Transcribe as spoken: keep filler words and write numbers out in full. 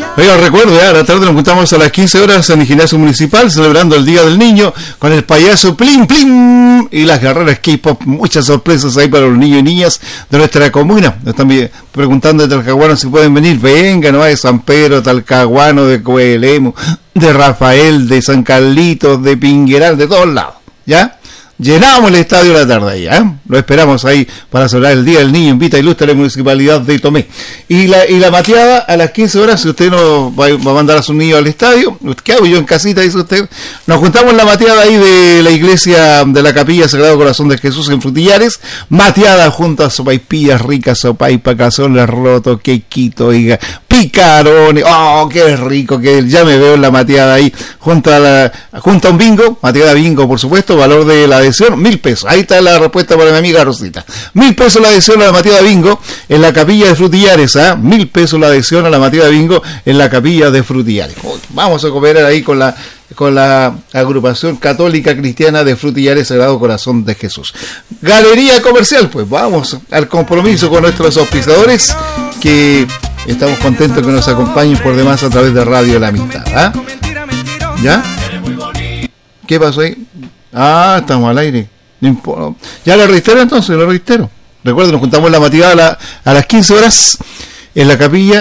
Oiga, recuerdo, ya, a la tarde nos juntamos a las quince horas en el gimnasio municipal celebrando el Día del Niño con el payaso Plim Plim y las guerreras K-pop. Muchas sorpresas ahí para los niños y niñas de nuestra comuna. Nos están preguntando de Talcahuano si pueden venir. Venga, no de San Pedro, Talcahuano, de Coelemu, de Rafael, de San Carlitos, de Pingueral, de todos lados, ¿ya? Llenamos el estadio la tarde ahí, ¿eh? Lo esperamos ahí para celebrar el Día del Niño. Invita a Ilustre a la Municipalidad de Tomé. Y la y la mateada a las quince horas, si usted no va, va a mandar a su niño al estadio, ¿qué hago yo en casita? Dice usted. Nos juntamos en la mateada ahí de la iglesia de la Capilla Sagrado Corazón de Jesús en Frutillares. Mateada junto a sopaipillas ricas, sopaipa, cazones rotos, quequito, oiga, picarones. ¡Oh, qué rico! Que ya me veo en la mateada ahí, junto a, la, junto a un bingo, mateada bingo, por supuesto, valor de la adhesión, mil pesos. Ahí está la respuesta para mi amiga Rosita. Mil pesos la adhesión a la mateada bingo en la Capilla de Frutillares, ¿ah? ¿eh? Mil pesos la adhesión a la mateada bingo en la Capilla de Frutillares. Vamos a cooperar ahí con la con la agrupación católica cristiana de Frutillares Sagrado Corazón de Jesús. Galería Comercial, pues vamos al compromiso con nuestros auspiciadores, que estamos contentos que nos acompañen por demás a través de Radio La Amistad, ¿ah? ¿eh? ¿Ya? ¿Qué pasó ahí? Ah, estamos al aire. No importa. Ya lo reitero entonces, lo reitero. Recuerden, nos juntamos en la matinada a, la, a las quince horas en la capilla